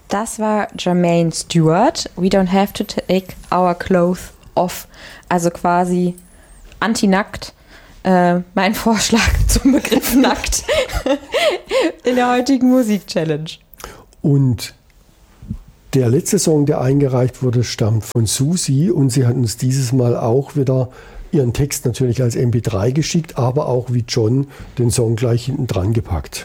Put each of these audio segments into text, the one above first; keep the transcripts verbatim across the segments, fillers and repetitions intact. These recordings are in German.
Das war Jermaine Stewart. We don't have to take our clothes off. Also quasi anti-nackt. Äh, mein Vorschlag zum Begriff nackt in der heutigen Musik-Challenge. Und der letzte Song, der eingereicht wurde, stammt von Susi und sie hat uns dieses Mal auch wieder ihren Text natürlich als M P drei geschickt, aber auch wie John den Song gleich hinten dran gepackt.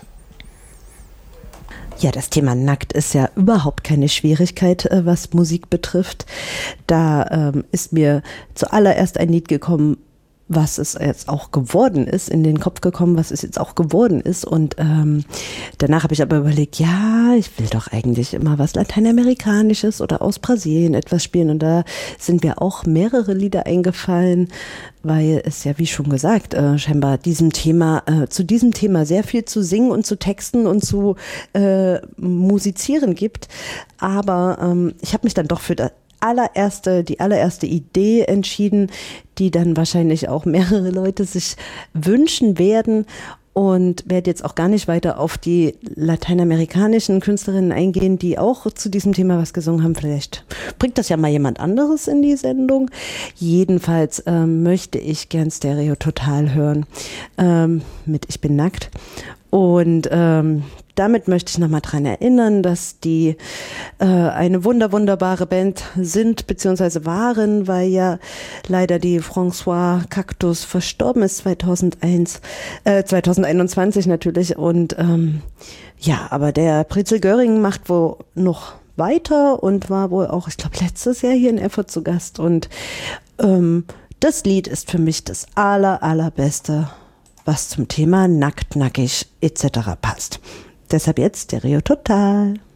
Ja, das Thema nackt ist ja überhaupt keine Schwierigkeit, was Musik betrifft. Da ähm, ist mir zuallererst ein Lied gekommen, was es jetzt auch geworden ist, in den Kopf gekommen, was es jetzt auch geworden ist. Und ähm, danach habe ich aber überlegt, ja, ich will doch eigentlich immer was Lateinamerikanisches oder aus Brasilien etwas spielen. Und da sind mir auch mehrere Lieder eingefallen, weil es ja, wie schon gesagt, äh, scheinbar diesem Thema, äh, zu diesem Thema sehr viel zu singen und zu texten und zu äh, musizieren gibt. Aber ähm, ich habe mich dann doch für das allererste, die allererste Idee entschieden, die dann wahrscheinlich auch mehrere Leute sich wünschen werden, und werde jetzt auch gar nicht weiter auf die lateinamerikanischen Künstlerinnen eingehen, die auch zu diesem Thema was gesungen haben. Vielleicht bringt das ja mal jemand anderes in die Sendung. Jedenfalls ähm, möchte ich gern Stereo Total hören ähm, mit Ich bin nackt. Und ähm, damit möchte ich nochmal dran erinnern, dass die äh, eine wunder, wunderbare Band sind, beziehungsweise waren, weil ja leider die François Cactus verstorben ist, zweitausendeins, äh, zweitausendeinundzwanzig natürlich. Und ähm, ja, aber der Pritzel Göring macht wohl noch weiter und war wohl auch, ich glaube, letztes Jahr hier in Erfurt zu Gast. Und ähm, das Lied ist für mich das aller, allerbeste, was zum Thema nackt, nackig et cetera passt. Deshalb jetzt Stereo Total.